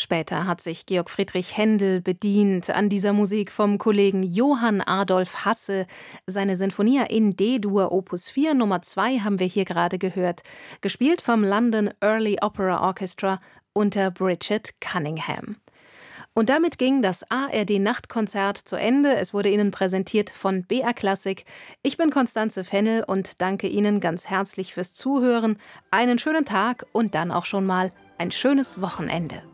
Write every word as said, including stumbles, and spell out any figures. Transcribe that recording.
Später hat sich Georg Friedrich Händel bedient an dieser Musik vom Kollegen Johann Adolf Hasse. Seine Sinfonia in D-Dur Opus vier Nummer zwei haben wir hier gerade gehört, gespielt vom London Early Opera Orchestra unter Bridget Cunningham. Und damit ging das A R D-Nachtkonzert zu Ende. Es wurde Ihnen präsentiert von B R Klassik. Ich bin Constanze Fennel und danke Ihnen ganz herzlich fürs Zuhören. Einen schönen Tag und dann auch schon mal ein schönes Wochenende.